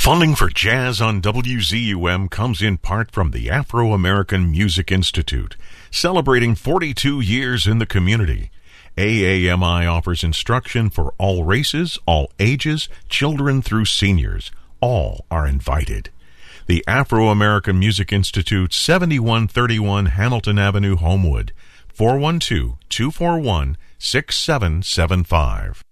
Funding for Jazz on WZUM comes in part from the Afro-American Music Institute, celebrating 42 years in the community. AAMI offers instruction for all races, all ages, children through seniors. All are invited. The Afro-American Music Institute, 7131 Hamilton Avenue, Homewood, 412-241-6775.